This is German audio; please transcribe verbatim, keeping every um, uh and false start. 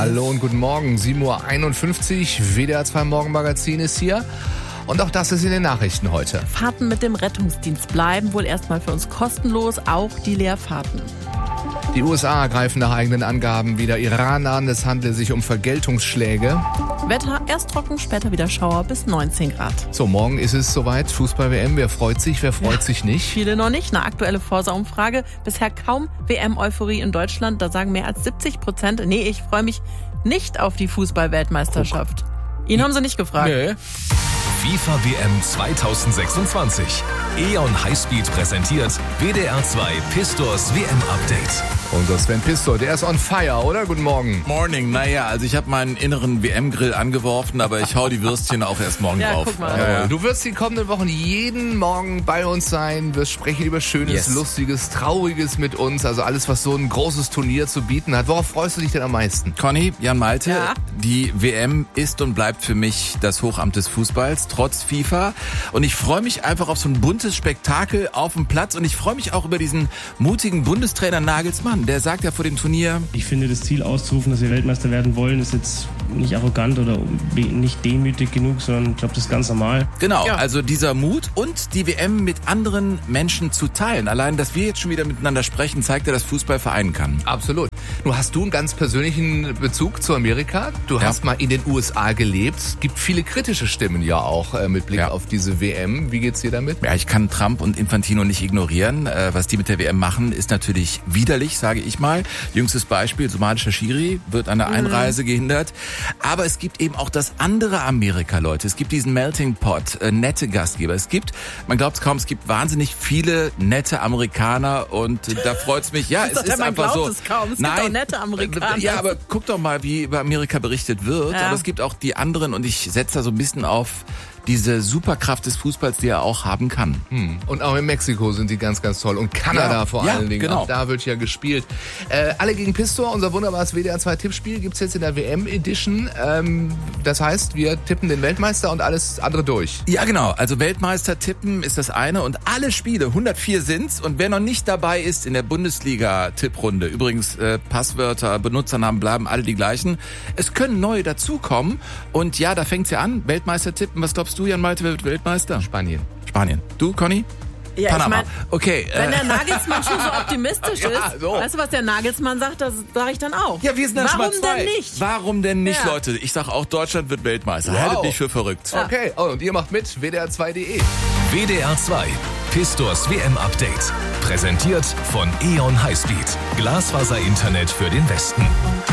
Hallo und guten Morgen, sieben Uhr einundfünfzig, W D R zwei Morgenmagazin ist hier. Und auch das ist in den Nachrichten heute. Fahrten mit dem Rettungsdienst bleiben wohl erstmal für uns kostenlos, auch die Leerfahrten. Die U S A greifen nach eigenen Angaben wieder Iran an. Es handelt sich um Vergeltungsschläge. Wetter, erst trocken, später wieder Schauer bis neunzehn Grad. So, morgen ist es soweit. Fußball-W M. Wer freut sich, wer freut ja, sich nicht? Viele noch nicht. Eine aktuelle Forsa-Umfrage. Bisher kaum W M-Euphorie in Deutschland. Da sagen mehr als siebzig Prozent, nee, ich freue mich nicht auf die Fußball-Weltmeisterschaft. Ihn haben sie nicht gefragt. Nee. FIFA W M zwanzig sechsundzwanzig. E.ON Highspeed präsentiert W D R zwei Pistors W M-Update. Unser Sven Pistor, der ist on fire, oder? Guten Morgen. Morning, naja, also ich habe meinen inneren W M-Grill angeworfen, aber ich hau die Würstchen auch erst morgen ja, drauf. Guck mal. Ja, ja. Du wirst die kommenden Wochen jeden Morgen bei uns sein, wirst sprechen über Schönes, yes. Lustiges, Trauriges mit uns, also alles, was so ein großes Turnier zu bieten hat. Worauf freust du dich denn am meisten? Conny, Jan Malte, ja? Die W M ist und bleibt für mich das Hochamt des Fußballs, trotz FIFA. Und ich freue mich einfach auf so ein buntes Spektakel auf dem Platz und ich freue mich auch über diesen mutigen Bundestrainer Nagelsmann, der sagt ja vor dem Turnier: Ich finde, das Ziel auszurufen, dass wir Weltmeister werden wollen, ist jetzt nicht arrogant oder nicht demütig genug, sondern ich glaube, das ist ganz normal. Genau, ja. Also dieser Mut und die W M mit anderen Menschen zu teilen. Allein, dass wir jetzt schon wieder miteinander sprechen, zeigt ja, dass Fußball vereinen kann. Absolut. Nun hast du einen ganz persönlichen Bezug zu Amerika. Du Ja. hast mal in den U S A gelebt. Es gibt viele kritische Stimmen ja auch äh, mit Blick Ja. auf diese W M. Wie geht's dir damit? Ja, ich kann Trump und Infantino nicht ignorieren. Äh, was die mit der W M machen, ist natürlich widerlich, sage ich mal. Jüngstes Beispiel, somalischer Schiri wird an der Einreise gehindert. Aber es gibt eben auch das andere Amerika, Leute. Es gibt diesen Melting Pot, äh, nette Gastgeber. Es gibt, man glaubt es kaum, es gibt wahnsinnig viele nette Amerikaner und äh, da freut's mich. Ja, es Sagt ist er, man einfach glaubt so. es kaum. Es gibt auch nette Amerikaner. Ja, aber guck doch mal, wie über Amerika berichtet wird. Ja. Aber es gibt auch die anderen und ich setze da so ein bisschen auf diese Superkraft des Fußballs, die er auch haben kann. Hm. Und auch in Mexiko sind die ganz, ganz toll. Und Kanada Ja, vor ja, allen Dingen. genau. Auch da wird ja gespielt. Äh, alle gegen Pistor, unser wunderbares W D R zwei Tippspiel, gibt's jetzt in der W M-Edition. Ähm, das heißt, wir tippen den Weltmeister und alles andere durch. Ja, genau. Also Weltmeister tippen ist das eine und alle Spiele, hundertvier sind's. Und wer noch nicht dabei ist in der Bundesliga-Tipprunde, übrigens äh, Passwörter, Benutzernamen bleiben alle die gleichen. Es können neue dazukommen. Und ja, da fängt's ja an. Weltmeister tippen. Was glaubst du, Jan Malte, wer wird Weltmeister? Spanien. Spanien. Du, Conny? Ja, Panama. ich mein, Okay. wenn äh, der Nagelsmann schon so optimistisch Ja, ist, so. weißt du, was der Nagelsmann sagt, das sage ich dann auch. Ja, wir sind dann schon Warum mal zwei. denn nicht? Warum denn nicht, Ja. Leute? Ich sag auch, Deutschland wird Weltmeister. Wow. Haltet mich für verrückt. Okay, oh, und ihr macht mit, W D R zwei Punkt de. W D R zwei Pistors W M-Update. Präsentiert von E.ON Highspeed. Glasfaser-Internet für den Westen.